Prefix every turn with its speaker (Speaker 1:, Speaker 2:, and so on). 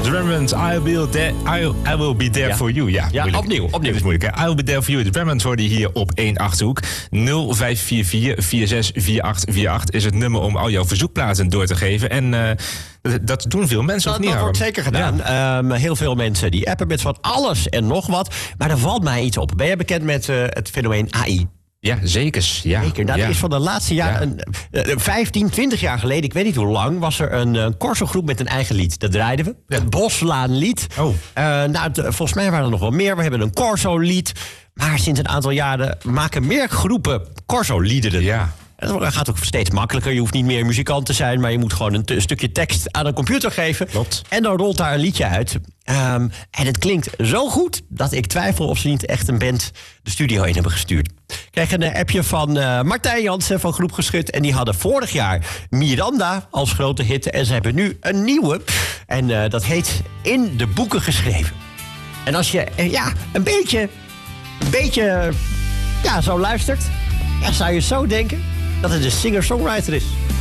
Speaker 1: Drummonds, I will be there for you.
Speaker 2: Ja, opnieuw.
Speaker 1: Dit is moeilijk, hè? I will be there for you. De Drummonds hoorde je hier op 1 Achterhoek. 0544-464848 is het nummer om al jouw verzoekplaten door te geven. En dat doen veel mensen ook niet.
Speaker 2: Dat wordt zeker gedaan. Ja. Heel veel mensen die appen met van alles en nog wat. Maar er valt mij iets op. Ben jij bekend met het fenomeen AI?
Speaker 1: Ja, zeker. Ja.
Speaker 2: Dat is van de laatste jaren, 15, 20 jaar geleden, ik weet niet hoe lang, was er een Corso-groep met een eigen lied. Dat draaiden we. Ja. Het Boslaanlied. Volgens mij waren er nog wel meer. We hebben een Corso-lied. Maar sinds een aantal jaren maken meer groepen Corso-liederen.
Speaker 1: Ja.
Speaker 2: Dat gaat ook steeds makkelijker. Je hoeft niet meer muzikant te zijn, maar je moet gewoon een stukje tekst aan een computer geven.
Speaker 1: Klopt.
Speaker 2: En dan rolt daar een liedje uit. En het klinkt zo goed dat ik twijfel of ze niet echt een band de studio in hebben gestuurd. Ik kreeg een appje van Martijn Jansen van Groep Geschut. En die hadden vorig jaar Miranda als grote hit. En ze hebben nu een nieuwe. En dat heet In de Boeken Geschreven. En als je een beetje zo luistert, zou je zo denken dat het een singer-songwriter is.